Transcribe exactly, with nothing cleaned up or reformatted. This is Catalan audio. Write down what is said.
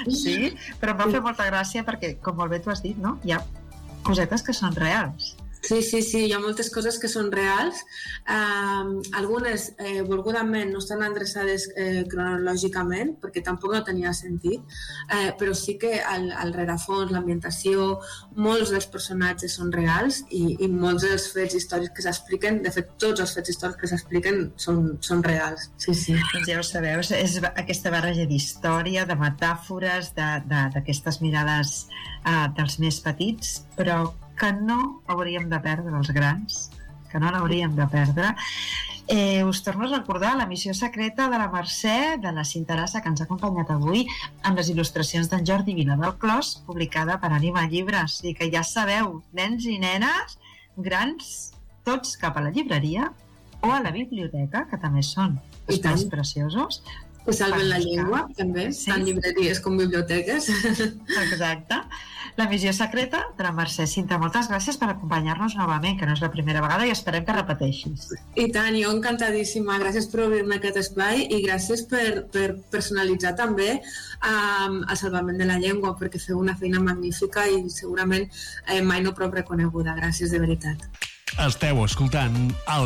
Sí, però em va fer molta gràcia perquè, com molt bé tu has dit, no? Hi ha cosetes que són reals. Sí, sí, sí, hi ha moltes coses que són reals. Uh, algunes, eh, volgudament, no estan adreçades eh, cronològicament, perquè tampoc no tenia sentit, eh, però sí que el, el rerefons, l'ambientació, molts dels personatges són reals i, i molts dels fets històrics que s'expliquen, de fet, tots els fets històrics que s'expliquen són, són reals. Sí, sí. Doncs ja ho sabeu, és aquesta barreja d'història, de metàfores, d'aquestes mirades uh, dels més petits, però que no hauríem de perdre els grans, que no l'hauríem de perdre. Eh, us torno a recordar la missió secreta de la Mercè, de la Cintarassa, que ens ha acompanyat avui, amb les il·lustracions d'en Jordi Vila del Clos, publicada per Ànima Llibres. I que ja sabeu, nens i nenes, grans, tots cap a la llibreria o a la biblioteca, que també són espais preciosos. Que salven la llengua, també, sí. Tant llibreries com biblioteques. Exacte. La missió secreta de la Mercè. Cinta, moltes gràcies per acompanyar-nos novament, que no és la primera vegada i esperem que repeteixis. I tant, jo encantadíssima. Gràcies per obrir-me aquest espai i gràcies per, per personalitzar també um, el salvament de la llengua, perquè feu una feina magnífica i segurament eh, mai no prou reconeguda. Gràcies de veritat. Esteu escoltant el